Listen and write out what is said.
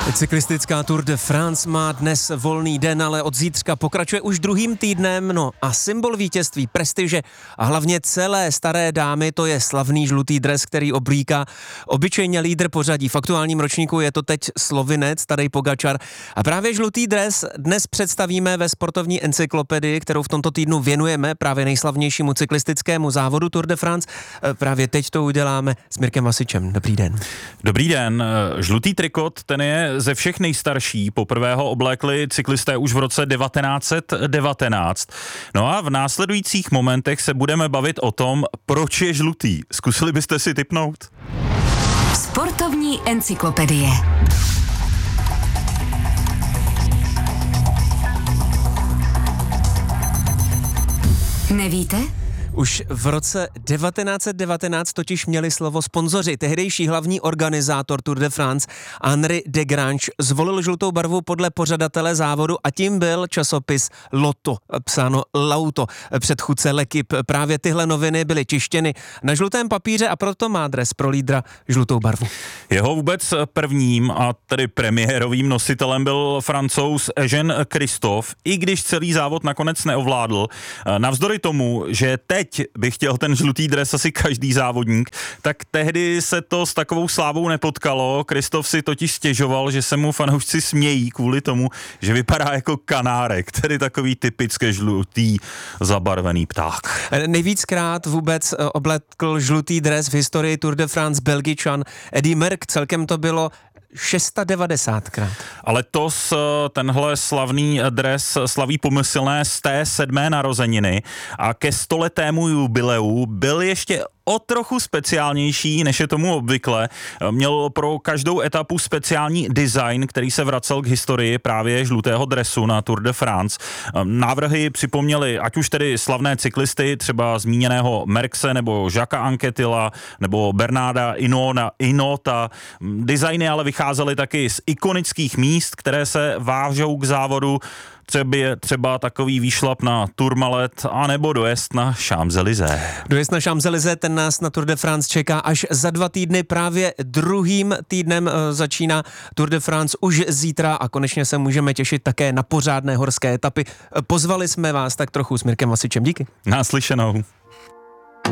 Cyklistická Tour de France má dnes volný den, ale od zítřka pokračuje už druhým týdnem, no a symbol vítězství, prestiže a hlavně celé staré dámy, to je slavný žlutý dres, který oblíká obyčejně lídr pořadí. V aktuálním ročníku je to teď Slovinec Tadej Pogačar a právě žlutý dres dnes představíme ve sportovní encyklopedii, kterou v tomto týdnu věnujeme právě nejslavnějšímu cyklistickému závodu Tour de France. Právě teď to uděláme s Mirkem Vasičem. Dobrý den. Dobrý den. Žlutý trikot, ten je ze všech nejstarší. Poprvé ho oblékli cyklisté už v roce 1919. No a v následujících momentech se budeme bavit o tom, proč je žlutý. Zkusili byste si tipnout? Sportovní encyklopedie. Nevíte? Už v roce 1919 totiž měli slovo sponzoři. Tehdejší hlavní organizátor Tour de France Henri Desgrange zvolil žlutou barvu podle pořadatele závodu a tím byl časopis Lotto, psáno L'Auto, předchůdce L'Équipe. Právě tyhle noviny byly tištěny na žlutém papíře a proto má dres pro lídra žlutou barvu. Jeho vůbec prvním a tedy premiérovým nositelem byl Francouz Eugène Christophe, i když celý závod nakonec neovládl. Navzdory tomu, že teď by chtěl ten žlutý dres asi každý závodník, tak tehdy se to s takovou slávou nepotkalo. Christophe si totiž stěžoval, že se mu fanoušci smějí kvůli tomu, že vypadá jako kanárek, tedy takový typicky žlutý zabarvený pták. Nejvíckrát vůbec oblékl žlutý dres v historii Tour de France Belgičan Eddy Merckx, celkem to bylo 690krát. Ale tenhle slavný dres slaví pomyslné z té 7. narozeniny a ke 100letému jubileu byl ještě o trochu speciálnější, než je tomu obvykle. Měl pro každou etapu speciální design, který se vracel k historii právě žlutého dresu na Tour de France. Návrhy připomněly ať už tedy slavné cyklisty, třeba zmíněného Merckxe nebo Jacquesa Anquetyla nebo Bernarda Hinaulta. Designy ale vycházely taky z ikonických míst, které se vážou k závodu. Třeba takový výšlap na Tourmalet a nebo dojezd na Champs-Élysées. Dojezd na Champs-Élysées, ten nás na Tour de France čeká až za 2 týdny. Právě druhým týdnem začíná Tour de France už zítra a konečně se můžeme těšit také na pořádné horské etapy. Pozvali jsme vás tak trochu s Mirkem Vasičem. Díky. Naslyšenou.